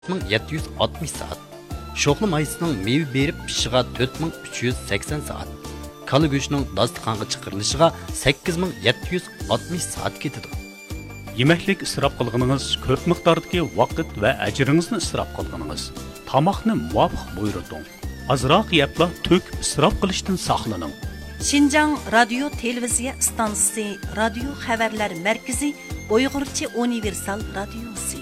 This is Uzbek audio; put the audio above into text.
4760 saat. Şoxlu mayısının meyve berip pişiga 4380 saat. Kala go'shtining dasturxonga chiqarilishiga 8760 saat ketadi. Yemeklik israf qilganingiz, ko'p miqdordagi vaqt va ajringizni israf qilganingiz. Tamoqni muvofiq buyurting. Azroq yebla to'k israf qilishdan saqlaning. Şinjan Radio Televiziya stansiyasi, radio xabarlar markazi, Uyg'urcha universal radiosi.